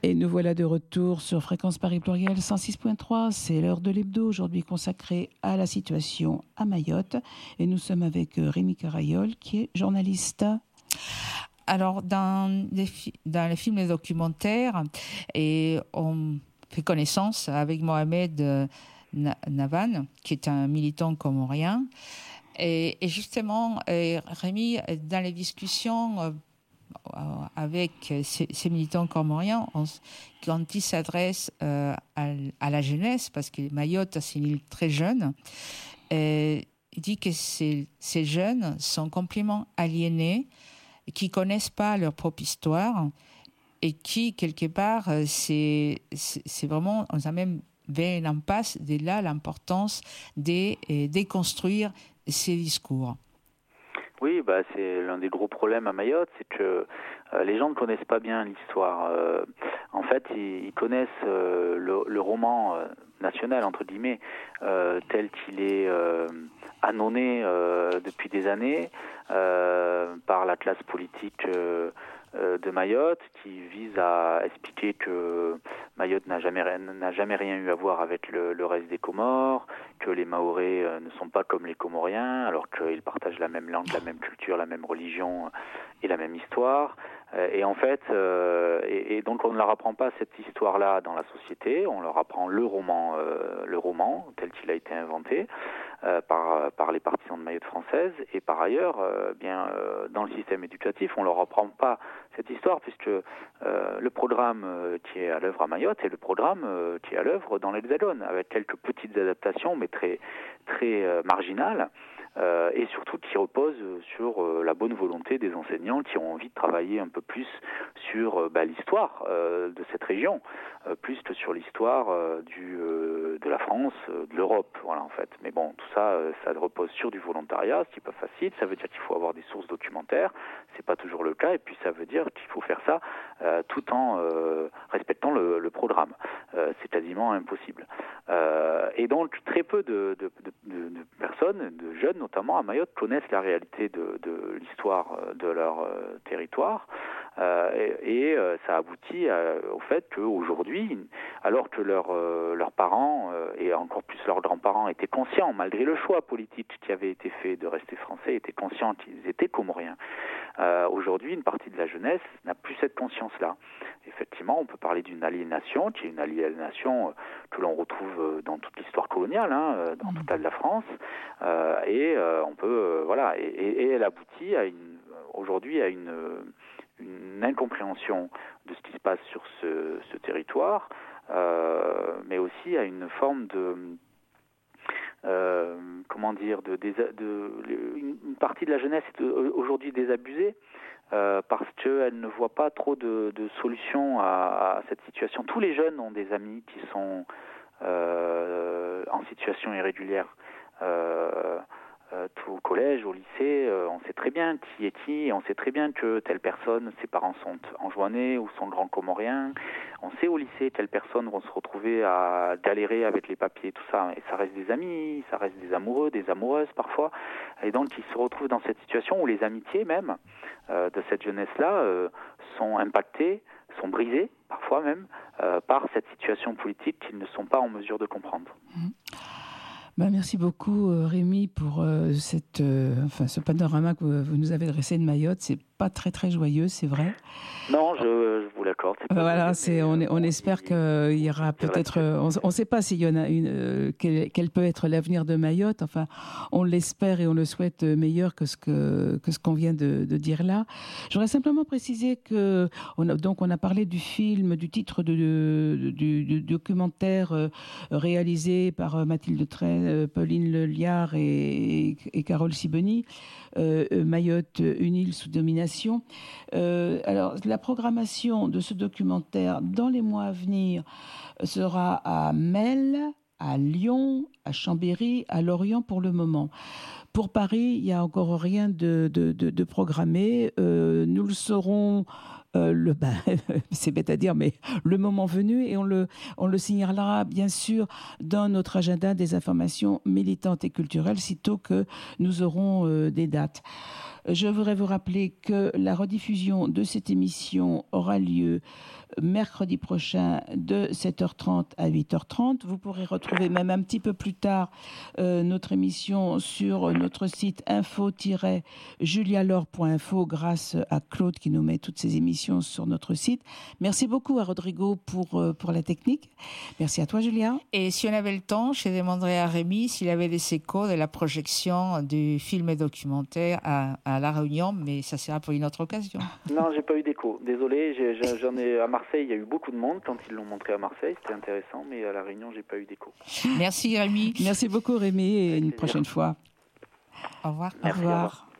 Et nous voilà de retour sur Fréquence Paris Pluriel 106.3. C'est l'heure de l'hebdo, aujourd'hui consacrée à la situation à Mayotte. Et nous sommes avec Rémi Carayol, qui est journaliste. Alors, dans les films et documentaires, et on fait connaissance avec Mohamed Navan, qui est un militant comorien. Et justement, Rémi, dans les discussions avec ces militants comoriens, quand ils s'adressent à la jeunesse, parce que Mayotte, c'est une île très jeune, il dit que ces jeunes sont complètement aliénés, qui ne connaissent pas leur propre histoire et qui, quelque part, c'est vraiment, on a même vers une impasse, de là l'importance de déconstruire ces discours. Oui, c'est l'un des gros problèmes à Mayotte, c'est que les gens ne connaissent pas bien l'histoire. En fait, ils connaissent le roman national, entre guillemets, tel qu'il est annonné depuis des années par la classe politique de Mayotte, qui vise à expliquer que Mayotte n'a jamais rien eu à voir avec le reste des Comores, que les Mahorais ne sont pas comme les Comoriens, alors qu'ils partagent la même langue, la même culture, la même religion et la même histoire. Et en fait, et donc on ne leur apprend pas cette histoire-là dans la société, on leur apprend le roman tel qu'il a été inventé par les partisans de Mayotte française, et par ailleurs, dans le système éducatif, on leur apprend pas cette histoire, puisque le programme qui est à l'œuvre à Mayotte est le programme qui est à l'œuvre dans l'Hexagone, avec quelques petites adaptations, mais très marginales. Et surtout qui repose sur la bonne volonté des enseignants qui ont envie de travailler un peu plus sur l'histoire de cette région, plus que sur l'histoire de la France, de l'Europe, voilà en fait. Mais bon, tout ça, ça repose sur du volontariat, ce qui n'est pas facile. Ça veut dire qu'il faut avoir des sources documentaires, c'est pas toujours le cas, et puis ça veut dire qu'il faut faire ça tout en respectant le programme. C'est quasiment impossible. Et donc très peu de personnes, de jeunes notamment à Mayotte, connaissent la réalité de l'histoire de leur territoire, et ça aboutit au fait qu'aujourd'hui, alors que leurs parents et encore plus leurs grands-parents étaient conscients, malgré le choix politique qui avait été fait de rester français, étaient conscients qu'ils étaient comoriens, aujourd'hui une partie de la jeunesse n'a plus cette conscience-là. Effectivement, on peut parler d'une aliénation, qui est une aliénation que l'on retrouve dans toute l'histoire coloniale, dans toute la France, et on peut et elle aboutit aujourd'hui à une incompréhension de ce qui se passe sur ce territoire, mais aussi à une forme une partie de la jeunesse est aujourd'hui désabusée, parce qu'elle ne voit pas trop de solutions à cette situation. Tous les jeunes ont des amis qui sont en situation irrégulière. Tout au collège, au lycée, on sait très bien qui est qui, et on sait très bien que telle personne, ses parents sont enjoinés ou sont grands comoriens. On sait au lycée quelles personnes vont se retrouver à galérer avec les papiers, tout ça. Et ça reste des amis, ça reste des amoureux, des amoureuses parfois. Et donc ils se retrouvent dans cette situation où les amitiés même de cette jeunesse-là sont impactées, sont brisées parfois même par cette situation politique qu'ils ne sont pas en mesure de comprendre. Merci beaucoup Rémi pour ce panorama que vous nous avez dressé de Mayotte. C'est pas très très joyeux, c'est vrai. Non, je vous l'accorde. Voilà, on espère qu'il y aura peut-être. On ne sait pas s'il y en a quel peut être l'avenir de Mayotte. Enfin, on l'espère et on le souhaite meilleur que ce qu'on vient de dire là. J'aurais simplement précisé que on a parlé du film, du titre du documentaire réalisé par Mathilde Tray, Pauline Leliard et Carole Sibony, Mayotte, une île sous domination. Alors, la programmation de ce documentaire dans les mois à venir sera à Melle, à Lyon, à Chambéry, à Lorient pour le moment. Pour Paris, il n'y a encore rien de programmé. Nous le saurons c'est bête à dire, mais le moment venu, et on le signalera bien sûr dans notre agenda des informations militantes et culturelles, sitôt que nous aurons des dates. Je voudrais vous rappeler que la rediffusion de cette émission aura lieu mercredi prochain de 7h30 à 8h30. Vous pourrez retrouver même un petit peu plus tard notre émission sur notre site info-julialore.info grâce à Claude qui nous met toutes ces émissions sur notre site. Merci beaucoup à Rodrigo pour la technique. Merci à toi, Julia. Et si on avait le temps, je demanderais à Rémi s'il avait des échos de la projection du film documentaire à La Réunion, mais ça sera pour une autre occasion. Non, j'ai pas eu d'écho. Désolé, j'en ai à Marseille, il y a eu beaucoup de monde quand ils l'ont montré à Marseille, c'était intéressant, mais à La Réunion, j'ai pas eu d'écho. Merci Rémi. Merci beaucoup Rémi et une prochaine fois. Au revoir. Merci, au revoir. Au revoir.